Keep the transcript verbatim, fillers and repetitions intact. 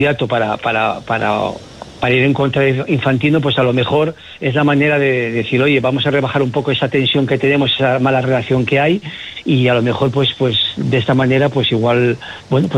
candidato para, para, para, para ir en contra de Infantino, pues a lo mejor es la manera de decir, oye, vamos a rebajar un poco esa tensión que tenemos, esa mala relación que hay, y a lo mejor pues, pues de esta manera pues igual, bueno, pues